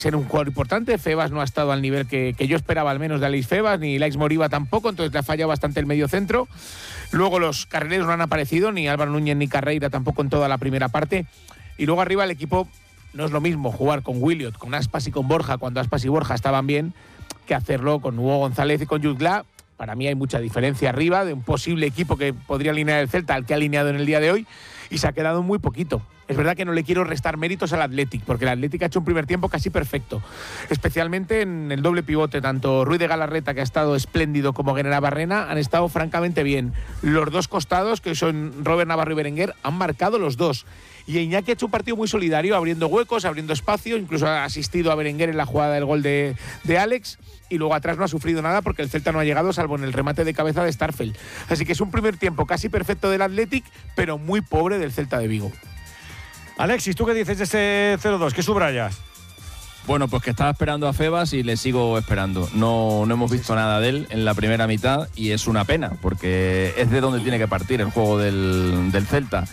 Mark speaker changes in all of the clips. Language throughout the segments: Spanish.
Speaker 1: ser un jugador importante. Febas no ha estado al nivel que yo esperaba, al menos de Alex Febas, ni Laix Moriba tampoco, entonces le ha fallado bastante el medio centro. Luego los carrileros no han aparecido, ni Álvaro Núñez ni Carreira tampoco en toda la primera parte. Y luego arriba el equipo no es lo mismo jugar con Williot, con Aspas y con Borja, cuando Aspas y Borja estaban bien, que hacerlo con Hugo González y con Jutgla. Para mí hay mucha diferencia arriba de un posible equipo que podría alinear el Celta al que ha alineado en el día de hoy, y se ha quedado muy poquito. Es verdad que no le quiero restar méritos al Athletic, porque el Athletic ha hecho un primer tiempo casi perfecto, especialmente en el doble pivote. Tanto Ruiz de Galarreta, que ha estado espléndido, como Guerrera Barrena han estado francamente bien. Los dos costados, que son Robert Navarro y Berenguer, han marcado los dos. Y Iñaki ha hecho un partido muy solidario, abriendo huecos, abriendo espacio, incluso ha asistido a Berenguer en la jugada del gol de Alex, y luego atrás no ha sufrido nada porque el Celta no ha llegado salvo en el remate de cabeza de Starfelt. Así que es un primer tiempo casi perfecto del Athletic, pero muy pobre del Celta de Vigo.
Speaker 2: Alexis, ¿tú qué dices de ese 0-2? ¿Qué subrayas?
Speaker 3: Bueno, pues que estaba esperando a Febas y le sigo esperando. No hemos visto nada de él en la primera mitad y es una pena, porque es de donde tiene que partir el juego del Celta.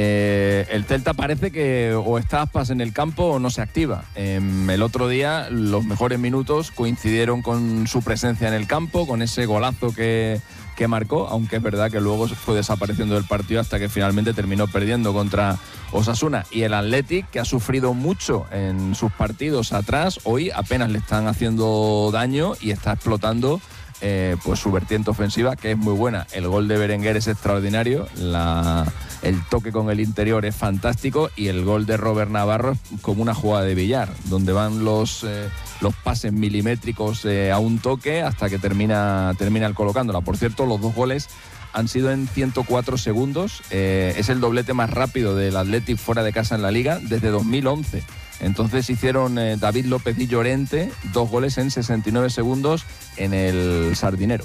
Speaker 3: El Celta parece que o está Aspas en el campo o no se activa. El otro día los mejores minutos coincidieron con su presencia en el campo, con ese golazo que marcó, aunque es verdad que luego fue desapareciendo del partido hasta que finalmente terminó perdiendo contra Osasuna. Y el Athletic, que ha sufrido mucho en sus partidos atrás, hoy apenas le están haciendo daño y está explotando pues su vertiente ofensiva, que es muy buena. El gol de Berenguer es extraordinario, el toque con el interior es fantástico, y el gol de Robert Navarro es como una jugada de billar, donde van los pases milimétricos a un toque hasta que termina el colocándola. Por cierto, los dos goles han sido en 104 segundos. Es el doblete más rápido del Athletic fuera de casa en la Liga desde 2011. Entonces hicieron David López y Llorente 2 goles en 69 segundos en el Sardinero.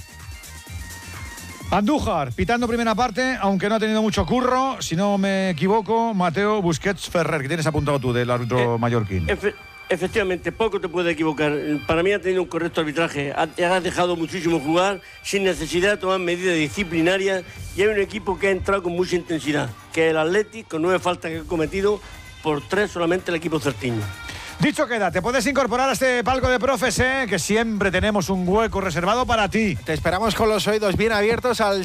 Speaker 2: Andújar, pitando primera parte, aunque no ha tenido mucho curro, si no me equivoco, Mateo Busquets Ferrer, que tienes apuntado tú del árbitro mallorquín.
Speaker 4: Efectivamente, poco te puede equivocar. Para mí ha tenido un correcto arbitraje. Ha dejado muchísimo jugar sin necesidad de tomar medidas disciplinarias, y hay un equipo que ha entrado con mucha intensidad, que es el Athletic, con 9 faltas que ha cometido, por 3 solamente el equipo certiño.
Speaker 2: Dicho queda, te puedes incorporar a este palco de profes, que siempre tenemos un hueco reservado para ti.
Speaker 5: Te esperamos con los oídos bien abiertos al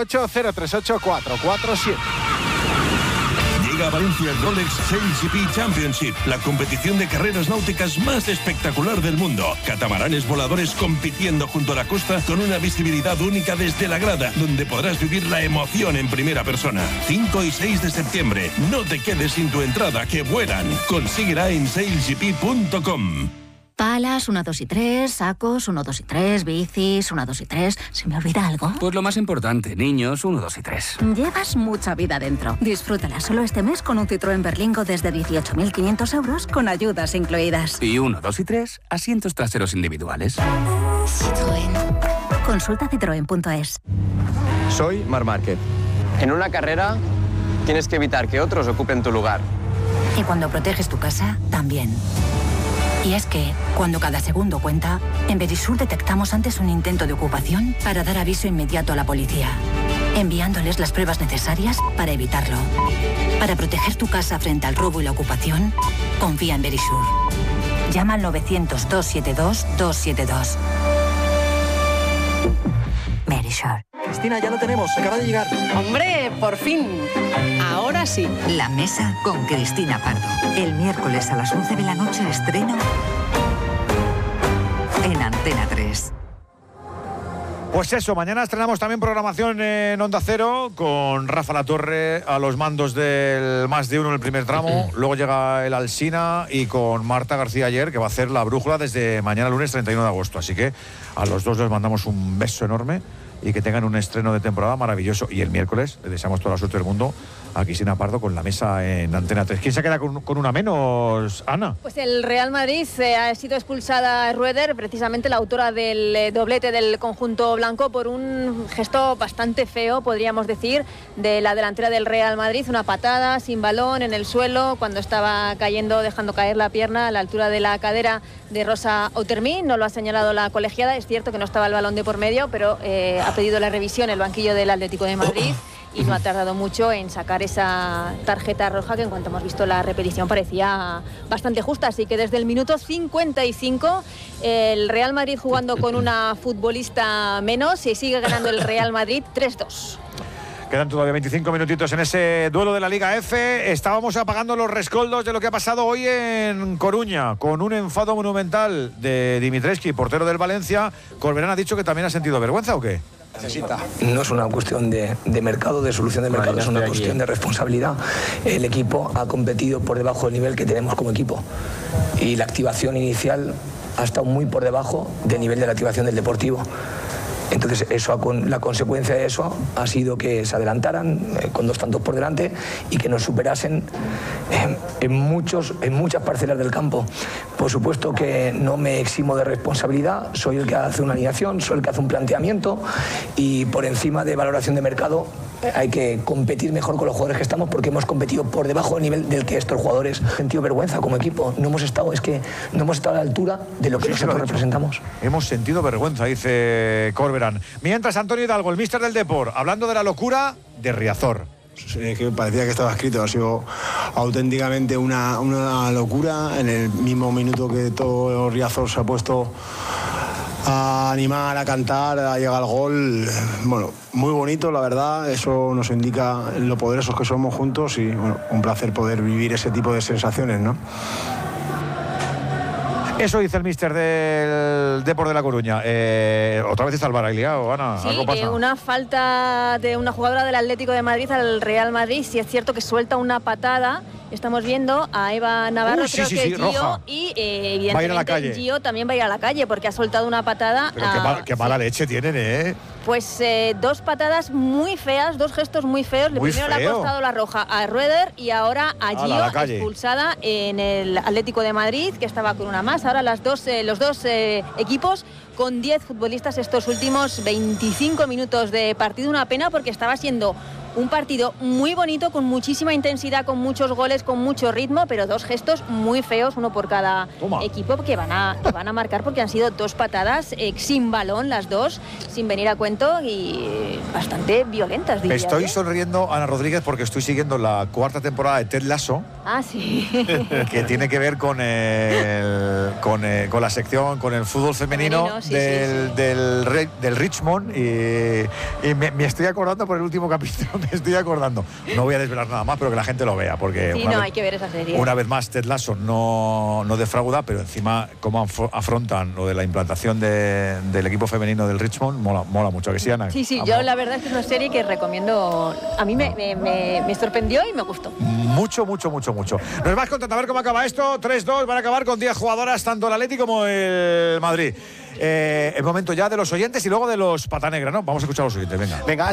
Speaker 5: 608-038-447.
Speaker 6: Llega a Valencia el Rolex SailGP Championship, la competición de carreras náuticas más espectacular del mundo. Catamaranes voladores compitiendo junto a la costa con una visibilidad única desde la grada, donde podrás vivir la emoción en primera persona. 5 y 6 de septiembre. No te quedes sin tu entrada, que vuelan. Consíguela en sailgp.com.
Speaker 7: Palas, 1, 2 y 3, sacos, 1, 2 y 3, bicis, 1, 2 y 3. ¿Se me olvida algo?
Speaker 8: Pues lo más importante, niños, 1, 2 y 3.
Speaker 7: Llevas mucha vida dentro. Disfrútala solo este mes con un Citroën Berlingo desde 18.500 euros con ayudas incluidas.
Speaker 8: Y 1, 2 y 3, asientos traseros individuales.
Speaker 7: Citroën. Consulta citroen.es.
Speaker 9: Soy Marc Márquez. En una carrera tienes que evitar que otros ocupen tu lugar.
Speaker 7: Y cuando proteges tu casa, también. Y es que, cuando cada segundo cuenta, en Verisur detectamos antes un intento de ocupación para dar aviso inmediato a la policía, enviándoles las pruebas necesarias para evitarlo. Para proteger tu casa frente al robo y la ocupación, confía en Verisur. Llama al 900-272-272. Verisur.
Speaker 5: Cristina, ya lo tenemos, acaba de llegar.
Speaker 10: ¡Hombre, por fin! Ahora sí.
Speaker 11: La Mesa con Cristina Pardo. El miércoles a las 11 de la noche estreno en Antena 3.
Speaker 2: Pues eso, mañana estrenamos también programación en Onda Cero con Rafa Latorre a los mandos del Más de Uno en el primer tramo. Luego llega el Alsina y con Marta García Ayer, que va a hacer la brújula desde mañana lunes 31 de agosto. Así que a los dos les mandamos un beso enorme y que tengan un estreno de temporada maravilloso. Y el miércoles le deseamos toda la suerte del mundo a Cristina Pardo con La Mesa en Antena 3. ¿Quién se queda con una menos, Ana?
Speaker 12: Pues el Real Madrid. Ha sido expulsada Rueder, precisamente la autora del doblete del conjunto blanco, por un gesto bastante feo, podríamos decir, de la delantera del Real Madrid. Una patada sin balón en el suelo cuando estaba cayendo, dejando caer la pierna a la altura de la cadera de Rosa Outermí. No lo ha señalado la colegiada. Es cierto que no estaba el balón de por medio, pero ha pedido la revisión el banquillo del Atlético de Madrid y no ha tardado mucho en sacar esa tarjeta roja que en cuanto hemos visto la repetición parecía bastante justa. Así que desde el minuto 55 el Real Madrid jugando con una futbolista menos y sigue ganando el Real Madrid 3-2.
Speaker 2: Quedan todavía 25 minutitos en ese duelo de la Liga F. Estábamos apagando los rescoldos de lo que ha pasado hoy en Coruña, con un enfado monumental de Dimitrescu, portero del Valencia. Corberán ha dicho que también ha sentido vergüenza, ¿o qué?
Speaker 13: No es una cuestión de mercado, de solución de mercado, es una cuestión de responsabilidad. El equipo ha competido por debajo del nivel que tenemos como equipo y la activación inicial ha estado muy por debajo del nivel de la activación del Deportivo. Entonces la consecuencia de eso ha sido que se adelantaran con 2 tantos por delante y que nos superasen en muchas parcelas del campo. Por supuesto que no me eximo de responsabilidad, soy el que hace una alineación, soy el que hace un planteamiento y por encima de valoración de mercado hay que competir mejor con los jugadores que estamos porque hemos competido por debajo del nivel del que estos jugadores han sentido vergüenza como equipo. No hemos estado a la altura de lo que nosotros representamos.
Speaker 2: Hemos sentido vergüenza, dice Corberán. Mientras, Antonio Hidalgo, el míster del Depor, hablando de la locura de Riazor.
Speaker 14: Que parecía que estaba escrito, ha sido auténticamente una locura. En el mismo minuto que todo Riazor se ha puesto a animar, a cantar, a llegar al gol, bueno, muy bonito, la verdad. Eso nos indica lo poderosos que somos juntos y bueno, un placer poder vivir ese tipo de sensaciones, ¿no?
Speaker 2: Eso dice el míster del Depor de La Coruña. Otra vez está el VAR liado, Ana.
Speaker 12: Sí,
Speaker 2: ¿algo pasa?
Speaker 12: Una falta de una jugadora del Atlético de Madrid al Real Madrid. Sí, es cierto que suelta una patada. Estamos viendo a Eva Navarro, creo que es Gio,
Speaker 2: roja.
Speaker 12: Y evidentemente Gio también va a ir a la calle porque ha soltado una patada.
Speaker 2: Pero qué mala leche tienen, ¿eh?
Speaker 12: Pues 2 patadas muy feas, 2 gestos muy feos. Primero le ha costado la roja a Rueder y ahora a Gio, expulsada en el Atlético de Madrid, que estaba con una más. Ahora los dos equipos con 10 futbolistas estos últimos 25 minutos de partido. Una pena porque estaba siendo un partido muy bonito, con muchísima intensidad, con muchos goles, con mucho ritmo, pero 2 gestos muy feos, uno por cada equipo, que van a marcar porque han sido 2 patadas sin balón, las 2, sin venir a cuento y bastante violentas, diría.
Speaker 2: Estoy sonriendo, Ana Rodríguez, porque estoy siguiendo la 4ª temporada de Ted Lasso.
Speaker 12: Ah, sí.
Speaker 2: Que tiene que ver con con la sección, con el fútbol femenino del Richmond y me estoy acordando por el último capítulo. Me estoy acordando. No voy a desvelar nada más, pero que la gente lo vea, porque
Speaker 12: hay que ver esa serie.
Speaker 2: Una vez más, Ted Lasso no defrauda, pero encima cómo afrontan lo de la implantación del equipo femenino del Richmond, mola mucho, que sí, Ana.
Speaker 12: Sí, yo la verdad es que es una serie que recomiendo. A mí me sorprendió y me gustó.
Speaker 2: Mucho. Nos vas contando a ver cómo acaba esto. 3-2, van a acabar con 10 jugadoras, tanto el Atleti como el Madrid. El momento ya de los oyentes y luego de los pata negra, ¿no? Vamos a escuchar a los oyentes, venga.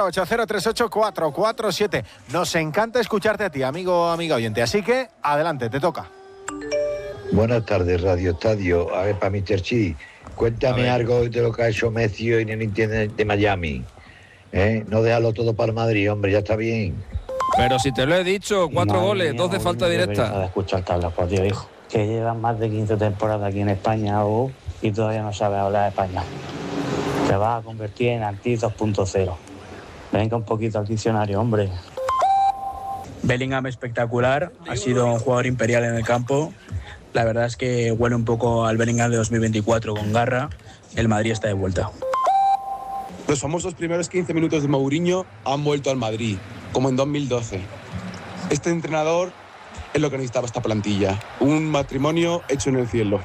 Speaker 5: 608-038-447. Nos encanta escucharte a ti, amigo, amiga oyente. Así que, adelante, te toca.
Speaker 15: Buenas tardes, Radio Estadio. A ver, para Mr. Chi, cuéntame algo de lo que ha hecho Messi hoy en el Inter de Miami. No déjalo todo para el Madrid, hombre, ya está bien.
Speaker 3: Pero si te lo he dicho, 4 goles, 2 de falta directa.
Speaker 16: De escucharte, por Dios, hijo. Que llevan más de 15 temporadas aquí en España, y todavía no sabes hablar español. Te vas a convertir en Anti 2.0. Venga un poquito al diccionario, hombre.
Speaker 17: Bellingham espectacular, ha sido un jugador imperial en el campo. La verdad es que huele un poco al Bellingham de 2024 con garra. El Madrid está de vuelta.
Speaker 18: Los famosos primeros 15 minutos de Mourinho han vuelto al Madrid, como en 2012. Este entrenador es lo que necesitaba esta plantilla. Un matrimonio hecho en el cielo.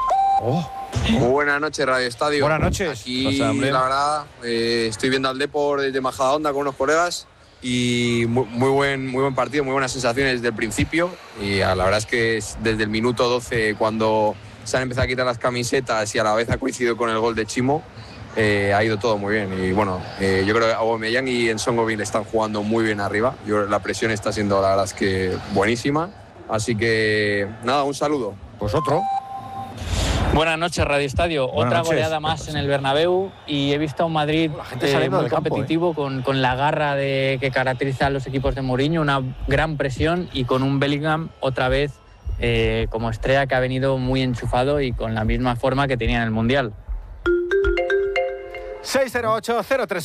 Speaker 19: Muy buenas noches, Radio Estadio.
Speaker 2: Buenas noches.
Speaker 19: Aquí, la verdad, estoy viendo al Depor desde Majadahonda con unos colegas y muy buen partido, muy buenas sensaciones desde el principio. Y la verdad es que desde el minuto 12, cuando se han empezado a quitar las camisetas y a la vez ha coincidido con el gol de Chimo, ha ido todo muy bien. Y bueno, yo creo que Aubameyang y Nsongovi le están jugando muy bien arriba. La presión está siendo, la verdad es que buenísima. Así que nada, un saludo.
Speaker 2: Vosotros.
Speaker 20: Buenas noches, Radio Estadio. Otra goleada más en el Bernabéu y he visto a un Madrid muy competitivo, con la garra que caracteriza a los equipos de Mourinho, una gran presión y con un Bellingham otra vez como estrella que ha venido muy enchufado y con la misma forma que tenía en el Mundial.
Speaker 5: 608-038.